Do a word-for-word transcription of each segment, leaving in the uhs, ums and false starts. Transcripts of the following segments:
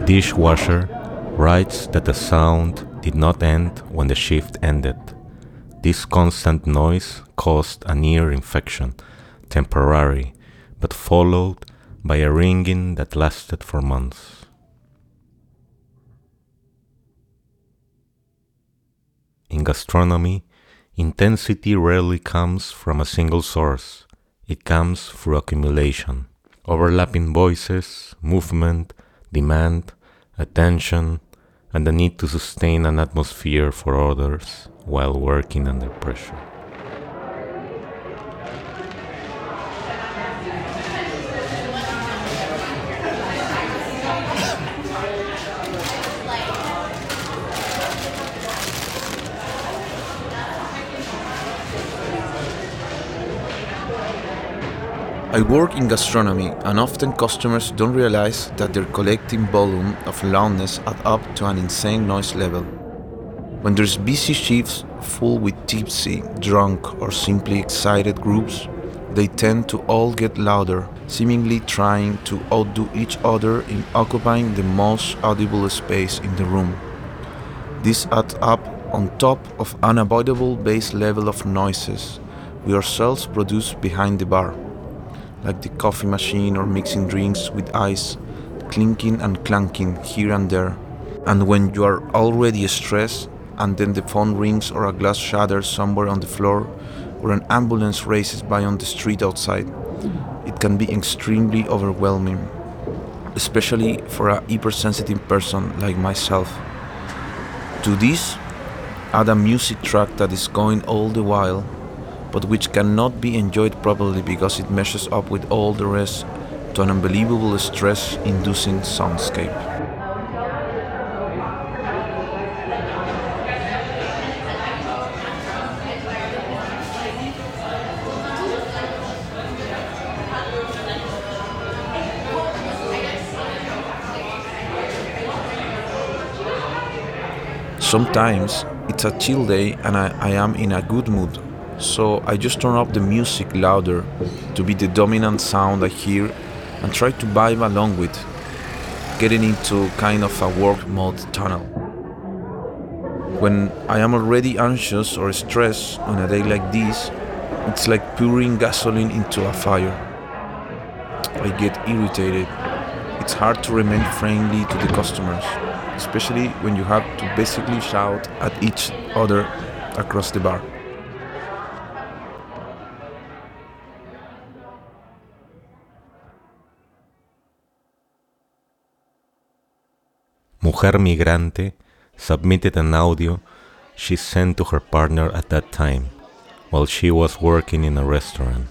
Dishwasher writes that the sound did not end when the shift ended. This constant noise caused an ear infection, temporary, but followed by a ringing that lasted for months. In gastronomy, intensity rarely comes from a single source. It comes through accumulation, overlapping voices, movement, demand, attention, and the need to sustain an atmosphere for others while working under pressure. I work in gastronomy, and often customers don't realize that their collective volume of loudness adds up to an insane noise level. When there's busy shifts full with tipsy, drunk, or simply excited groups, they tend to all get louder, seemingly trying to outdo each other in occupying the most audible space in the room. This adds up on top of unavoidable base level of noises we ourselves produce behind the bar, like the coffee machine or mixing drinks with ice, clinking and clanking here and there. And when you are already stressed, and then the phone rings or a glass shatters somewhere on the floor, or an ambulance races by on the street outside, it can be extremely overwhelming, especially for a hypersensitive person like myself. To this, add a music track that is going all the while, but which cannot be enjoyed properly because it meshes up with all the rest to an unbelievable stress-inducing soundscape. Sometimes it's a chill day and I, I am in a good mood, so I just turn up the music louder to be the dominant sound I hear and try to vibe along with, getting into kind of a work mode tunnel. When I am already anxious or stressed on a day like this, it's like pouring gasoline into a fire. I get irritated. It's hard to remain friendly to the customers, especially when you have to basically shout at each other across the bar. Mujer Migrante submitted an audio she sent to her partner at that time, while she was working in a restaurant.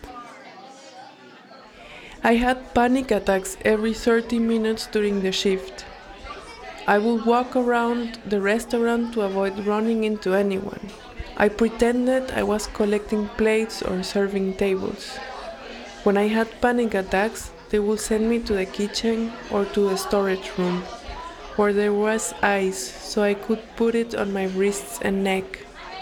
I had panic attacks every thirty minutes during the shift. I would walk around the restaurant to avoid running into anyone. I pretended I was collecting plates or serving tables. When I had panic attacks, they would send me to the kitchen or to the storage room, where there was ice so I could put it on my wrists and neck.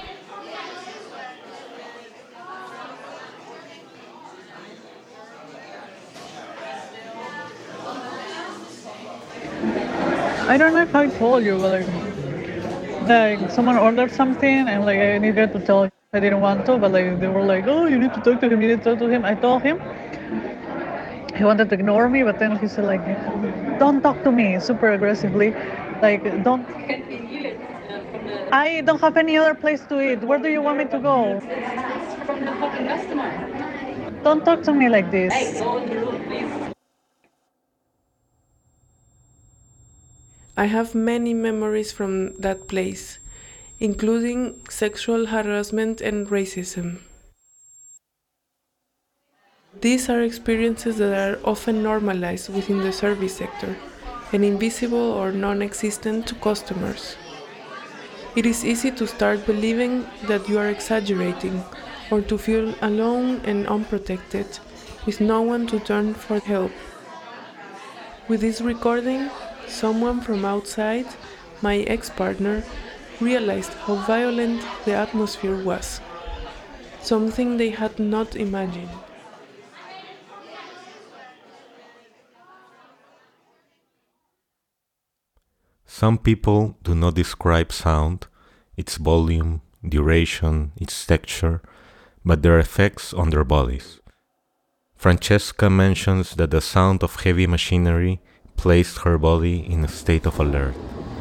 I don't know if I told you, but like, like someone ordered something and like I needed to tell I didn't want to, but like they were like, oh, you need to talk to him, you need to talk to him. I told him. He wanted to ignore me, but then he said like, don't talk to me super aggressively. Like, don't. I don't have any other place to eat. Where do you want me to go? Don't talk to me like this. I have many memories from that place, including sexual harassment and racism. These are experiences that are often normalized within the service sector and invisible or non-existent to customers. It is easy to start believing that you are exaggerating or to feel alone and unprotected with no one to turn for help. With this recording, someone from outside, my ex-partner, realized how violent the atmosphere was, something they had not imagined. Some people do not describe sound, its volume, duration, its texture, but their effects on their bodies. Francesca mentions that the sound of heavy machinery placed her body in a state of alert.